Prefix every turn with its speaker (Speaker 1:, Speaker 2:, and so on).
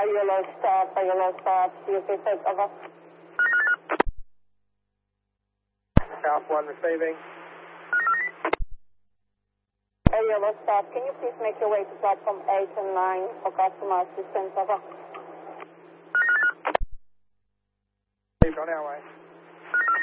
Speaker 1: yellow stop, UK take over.
Speaker 2: South 1 receiving.
Speaker 1: Yellow stop, can you please make your way to platform 8 and 9 for customer assistance, over.
Speaker 2: On our way.